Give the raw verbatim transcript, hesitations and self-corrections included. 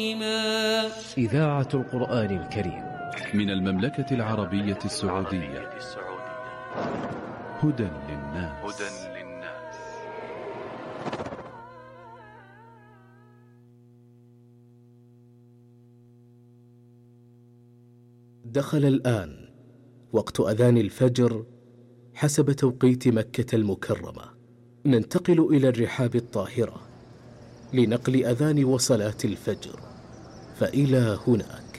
إذاعة القرآن الكريم من المملكة العربية السعودية. هدى للناس. دخل الآن وقت أذان الفجر حسب توقيت مكة المكرمة. ننتقل إلى الرحاب الطاهرة لنقل أذان وصلاة الفجر، فإلى هناك.